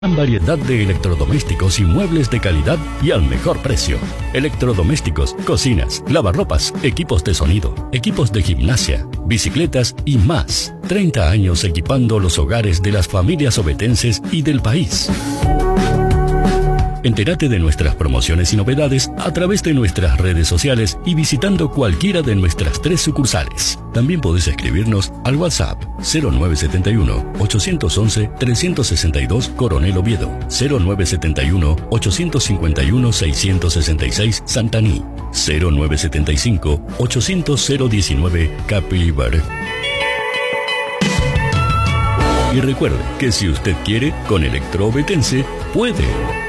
Gran variedad de electrodomésticos y muebles de calidad y al mejor precio. Electrodomésticos, cocinas, lavarropas, equipos de sonido, equipos de gimnasia, bicicletas y más. 30 años equipando los hogares de las familias ovetenses y del país. Entérate de nuestras promociones y novedades a través de nuestras redes sociales y visitando cualquiera de nuestras 3 sucursales. También podés escribirnos al WhatsApp 0971-811-362 Coronel Oviedo, 0971-851-666 Santaní, 0975-800-019 Capilbar. Y recuerde que si usted quiere, con Electroovetense puede.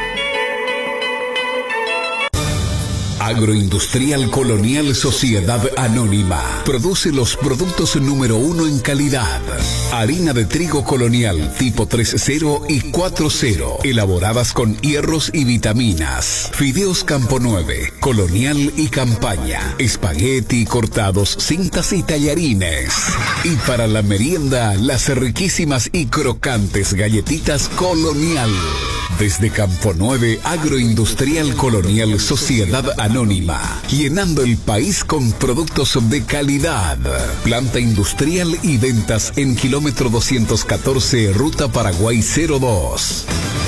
Agroindustrial Colonial Sociedad Anónima produce los productos número 1 en calidad. Harina de trigo colonial tipo 3.0 y 4.0, elaboradas con hierros y vitaminas. Fideos Campo 9, Colonial y Campaña. Espagueti cortados, cintas y tallarines. Y para la merienda, las riquísimas y crocantes galletitas Colonial. Desde Campo 9, Agroindustrial Colonial Sociedad Anónima, llenando el país con productos de calidad. Planta industrial y ventas en kilómetro 214, Ruta Paraguay 02.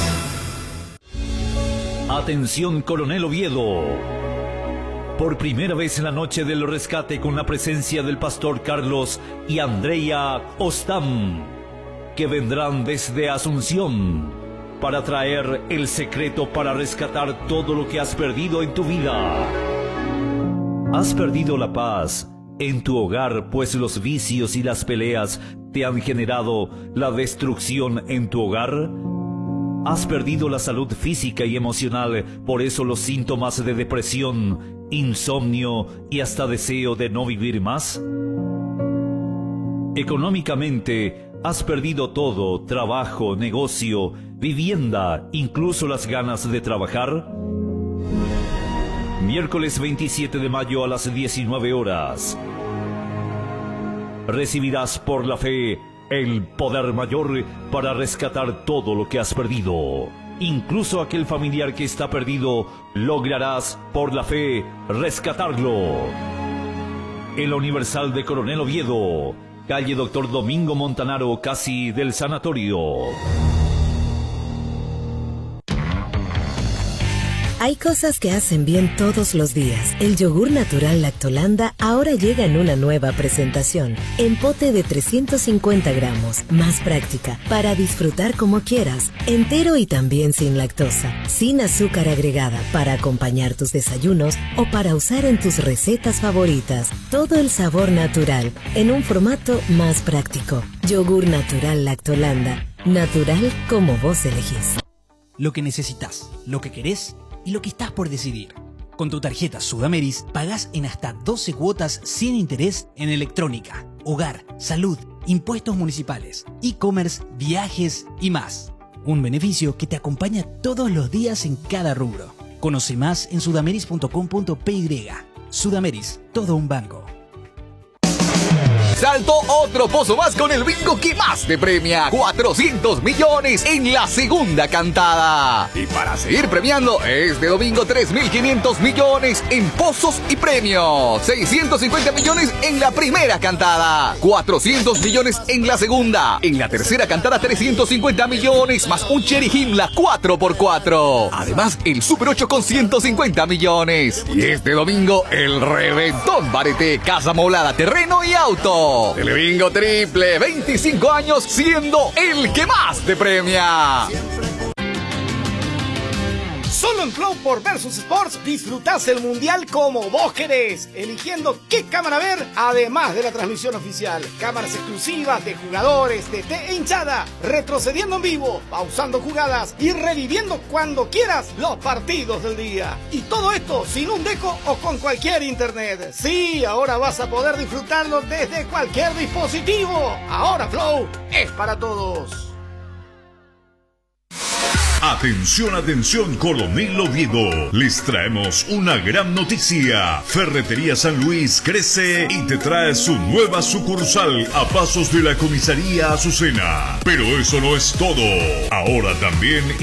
Atención, Coronel Oviedo. Por primera vez en la noche del rescate, con la presencia del pastor Carlos y Andrea Ostam, que vendrán desde Asunción para traer el secreto para rescatar todo lo que has perdido en tu vida. Has perdido la paz en tu hogar, pues los vicios y las peleas te han generado la destrucción en tu hogar. Has perdido la salud física y emocional, por eso los síntomas de depresión, insomnio y hasta deseo de no vivir más. Económicamente, has perdido todo: trabajo, negocio, vivienda, incluso las ganas de trabajar. Miércoles 27 de mayo a las 19 horas. Recibirás por la fe el poder mayor para rescatar todo lo que has perdido. Incluso aquel familiar que está perdido, lograrás por la fe rescatarlo. El Universal de Coronel Oviedo, calle Doctor Domingo Montanaro, casi del sanatorio. Hay cosas que hacen bien todos los días. El yogur natural Lactolanda ahora llega en una nueva presentación. En pote de 350 gramos, más práctica, para disfrutar como quieras. Entero y también sin lactosa, sin azúcar agregada, para acompañar tus desayunos o para usar en tus recetas favoritas. Todo el sabor natural, en un formato más práctico. Yogur natural Lactolanda. Natural como vos elegís. Lo que necesitas, lo que querés y lo que estás por decidir. Con tu tarjeta Sudameris pagás en hasta 12 cuotas sin interés en electrónica, hogar, salud, impuestos municipales, e-commerce, viajes y más. Un beneficio que te acompaña todos los días en cada rubro. Conoce más en sudameris.com.py. Sudameris, todo un banco. Saltó otro pozo más con el bingo que más te premia. 400 millones en la segunda cantada. Y para seguir premiando, este domingo 3.500 millones en pozos y premios. 650 millones en la primera cantada. 400 millones en la segunda. En la tercera cantada 350 millones más un Cherry Himla 4x4. Además, el Super 8 con 150 millones. Y este domingo, el reventón Barete, casa moblada, terreno y auto. Telebingo triple, 25 años siendo el que más te premia. Solo en Flow por Versus Sports disfrutás el mundial como vos querés, eligiendo qué cámara ver, además de la transmisión oficial. Cámaras exclusivas de jugadores, DT e hinchada, retrocediendo en vivo, pausando jugadas y reviviendo cuando quieras los partidos del día. Y todo esto sin un deco o con cualquier internet. Sí, ahora vas a poder disfrutarlo desde cualquier dispositivo. Ahora Flow es para todos. Atención, atención, Coronel Oviedo. Les traemos una gran noticia. Ferretería San Luis crece y te trae su nueva sucursal a pasos de la comisaría Azucena. Pero eso no es todo. Ahora también